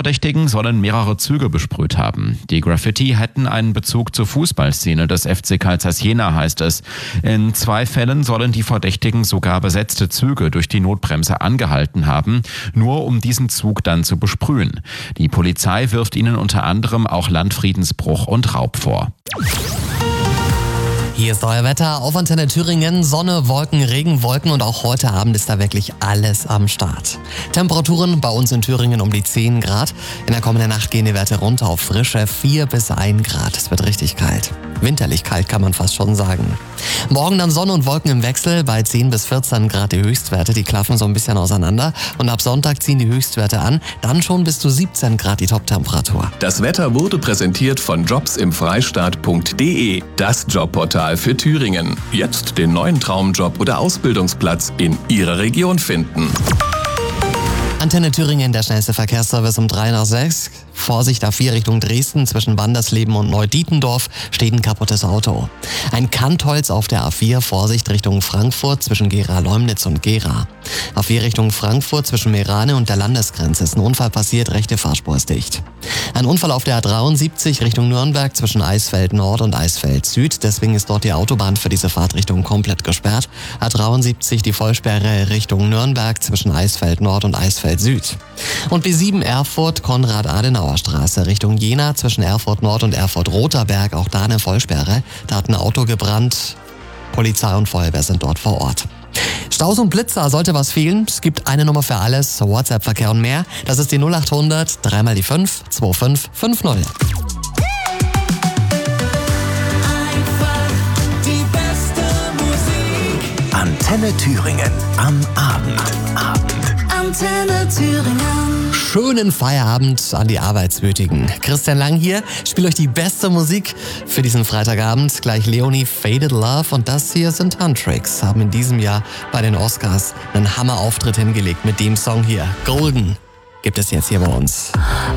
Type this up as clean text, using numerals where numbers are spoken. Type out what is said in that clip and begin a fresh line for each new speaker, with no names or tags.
Verdächtigen sollen mehrere Züge besprüht haben. Die Graffiti hätten einen Bezug zur Fußballszene des FC Carl Zeiss Jena, heißt es. In 2 Fällen sollen die Verdächtigen sogar besetzte Züge durch die Notbremse angehalten haben, nur um diesen Zug dann zu besprühen. Die Polizei wirft ihnen unter anderem auch Landfriedensbruch und Raub vor.
Hier ist euer Wetter auf Antenne Thüringen. Sonne, Wolken, Regenwolken und auch heute Abend ist da wirklich alles am Start. Temperaturen bei uns in Thüringen um die 10 Grad. In der kommenden Nacht gehen die Werte runter auf frische 4 bis 1 Grad. Es wird richtig kalt. Winterlich kalt kann man fast schon sagen. Morgen dann Sonne und Wolken im Wechsel. Bei 10 bis 14 Grad die Höchstwerte. Die klaffen so ein bisschen auseinander. Und ab Sonntag ziehen die Höchstwerte an. Dann schon bis zu 17 Grad die Toptemperatur.
Das Wetter wurde präsentiert von jobsimfreistaat.de, das Jobportal für Thüringen. Jetzt den neuen Traumjob oder Ausbildungsplatz in Ihrer Region finden.
Antenne Thüringen, der schnellste Verkehrsservice um 3 nach 6. Vorsicht A4 Richtung Dresden, zwischen Wandersleben und Neudietendorf steht ein kaputtes Auto. Ein Kantholz auf der A4, Vorsicht Richtung Frankfurt, zwischen Gera-Leumnitz und Gera. A4 Richtung Frankfurt, zwischen Meerane und der Landesgrenze ist ein Unfall passiert, rechte Fahrspur ist dicht. Ein Unfall auf der A73 Richtung Nürnberg, zwischen Eisfeld Nord und Eisfeld Süd, deswegen ist dort die Autobahn für diese Fahrtrichtung komplett gesperrt. A73 die Vollsperre Richtung Nürnberg, zwischen Eisfeld Nord und Eisfeld Süd. Und B7 Erfurt, Konrad-Adenauer-Straße Richtung Jena, zwischen Erfurt Nord und Erfurt-Roterberg, auch da eine Vollsperre. Da hat ein Auto gebrannt. Polizei und Feuerwehr sind dort vor Ort. Staus und Blitzer, sollte was fehlen? Es gibt eine Nummer für alles, WhatsApp-Verkehr und mehr. Das ist die 0800 3 mal die 5 2550.
Antenne Thüringen am Abend.
Antenne Thüringen.
Schönen Feierabend an die Arbeitswütigen. Christian Lang hier, spiele euch die beste Musik für diesen Freitagabend. Gleich Leonie, Faded Love und das hier sind Huntrix. Haben in diesem Jahr bei den Oscars einen Hammerauftritt hingelegt mit dem Song hier. Golden gibt es jetzt hier bei uns.